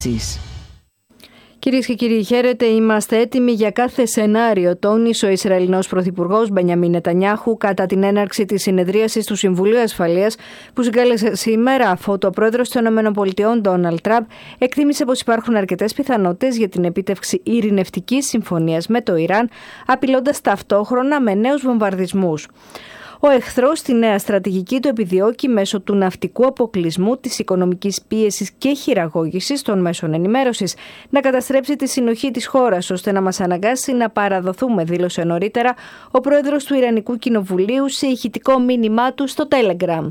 Κυρίες και κύριοι, χαίρετε. Είμαστε έτοιμοι για κάθε σενάριο, τόνισε ο Ισραηλινός Πρωθυπουργός Μπενιαμίν Νετανιάχου κατά την έναρξη της συνεδρίασης του Συμβουλίου Ασφαλείας που συγκάλεσε σήμερα, αφού ο πρόεδρος των ΗΠΑ, Ντόναλντ Τραμπ, εκτίμησε πως υπάρχουν αρκετές πιθανότητες για την επίτευξη ειρηνευτικής συμφωνίας με το Ιράν, απειλώντας ταυτόχρονα με νέους βομβαρδισμούς. Ο εχθρός τη νέα στρατηγική του επιδιώκει μέσω του ναυτικού αποκλεισμού, της οικονομικής πίεσης και χειραγώγησης των μέσων ενημέρωσης να καταστρέψει τη συνοχή της χώρας ώστε να μας αναγκάσει να παραδοθούμε, δήλωσε νωρίτερα ο πρόεδρος του Ιρανικού Κοινοβουλίου σε ηχητικό μήνυμά του στο Telegram.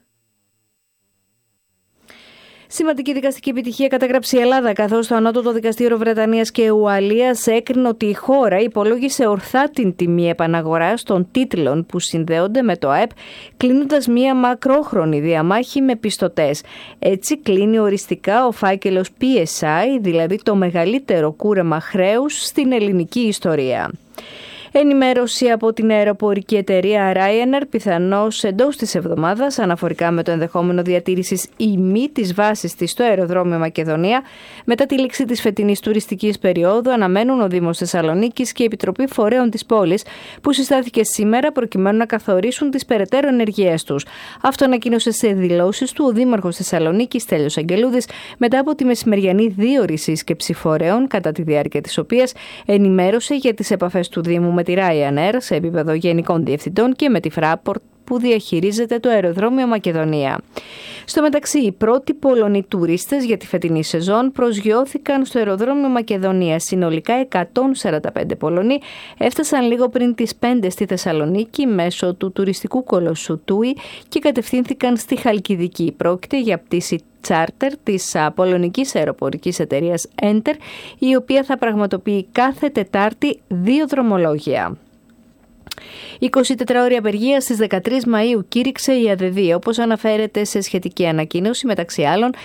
Σημαντική δικαστική επιτυχία καταγράψει η Ελλάδα, καθώς το Ανώτατο Δικαστήριο Βρετανίας και Ουαλίας έκρινε ότι η χώρα υπολόγισε ορθά την τιμή επαναγοράς των τίτλων που συνδέονται με το ΑΕΠ, κλείνοντας μία μακρόχρονη διαμάχη με πιστωτές. Έτσι κλείνει οριστικά ο φάκελος PSI, δηλαδή το μεγαλύτερο κούρεμα χρέους στην ελληνική ιστορία. Ενημέρωση από την αεροπορική εταιρεία Ryanair, πιθανώς εντός της εβδομάδας, αναφορικά με το ενδεχόμενο διατήρησης ή μη της βάσης της στο αεροδρόμιο Μακεδονία. Μετά τη λήξη της φετινής τουριστικής περίοδου, αναμένουν ο Δήμος Θεσσαλονίκης και η Επιτροπή Φορέων της πόλης, που συστάθηκε σήμερα προκειμένου να καθορίσουν τις περαιτέρω ενεργείες τους. Αυτό ανακοίνωσε σε δηλώσεις του ο Δήμαρχος Θεσσαλονίκης, Στέλιος Αγγελούδης, μετά από τη μεσημεριανή δίωρη σύσκεψη φορέων, κατά τη διάρκεια της οποίας ενημέρωσε για τις επαφές του Δήμου με τη Ryanair σε επίπεδο γενικών διευθυντών και με τη Fraport που διαχειρίζεται το αεροδρόμιο Μακεδονία. Στο μεταξύ, οι πρώτοι Πολωνοί τουρίστες για τη φετινή σεζόν προσγειώθηκαν στο αεροδρόμιο Μακεδονία. Συνολικά 145 Πολωνοί έφτασαν λίγο πριν τις 5 στη Θεσσαλονίκη μέσω του τουριστικού κολοσσού TUI και κατευθύνθηκαν στη Χαλκιδική. Πρόκειται για πτήση τσάρτερ της πολωνικής αεροπορικής εταιρείας Enter, η οποία θα πραγματοποιεί κάθε Τετάρτη 2 δρομολόγια. 24 ώρη απεργία στις 13 Μαΐου κήρυξε η ΑΔΔ, όπως αναφέρεται σε σχετική ανακοίνωση, μεταξύ άλλων